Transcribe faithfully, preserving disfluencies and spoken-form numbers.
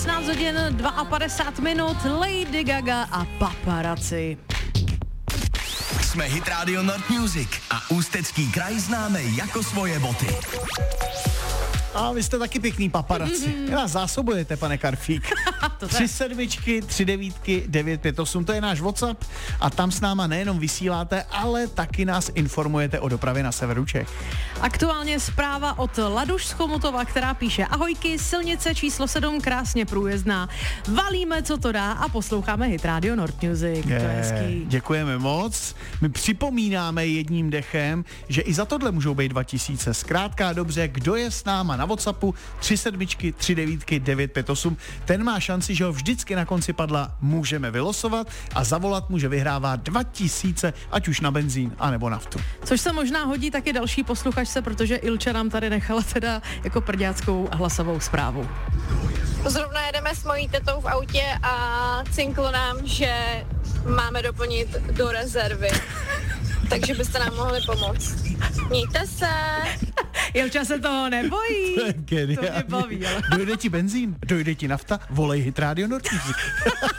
šestnáct hodin padesát dva minut, Lady Gaga a Paparazzi. Jsme Hit Radio Nord Music a Ústecký kraj známe jako svoje boty. A vy jste taky pěkný paparazzi. Mm-hmm. Vy nás zásobujete, pane Karfík. Tři sedmičky, tři devítky, devět pět osm, to je náš WhatsApp a tam s náma nejenom vysíláte, ale taky nás informujete o dopravě na severu Čech. Aktuálně zpráva od Laduš z Chomutova, která píše: ahojky, silnice číslo sedm krásně průjezdná. Valíme, co to dá a posloucháme Hit Radio Nord Music. Je, to je hezký. Děkujeme moc. My připomínáme jedním dechem, že i za tohle můžou být dva tisíce. Zkrátka a dobře, kdo je s náma na WhatsAppu tři sedmičky, tři devítky, devět pět osm, ten má šanci, že ho vždycky na konci padla můžeme vylosovat a zavolat může vyhrávat dva tisíce, ať už na benzín, anebo naftu. Což se možná hodí taky další posluchačce, protože Ilča nám tady nechala teda jako prďáckou hlasovou zprávu. Zrovna jedeme s mojí tetou v autě a cinklo nám, že máme doplnit do rezervy. Takže byste nám mohli pomoct. Mějte se. Ilča se toho nebojí. To je geniální. To mě baví, ale... Dojde ti benzín, dojde ti nafta, volej Hit Radio Nord Music.